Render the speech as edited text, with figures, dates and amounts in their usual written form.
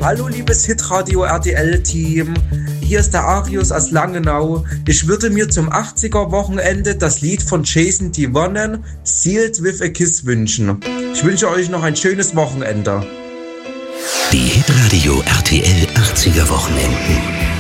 Hallo liebes Hitradio RTL-Team, hier ist der Arius aus Langenau. Ich würde mir zum 80er-Wochenende das Lied von Jason Devonen, Sealed with a Kiss, wünschen. Ich wünsche euch noch ein schönes Wochenende. Die Hitradio RTL 80er Wochenenden.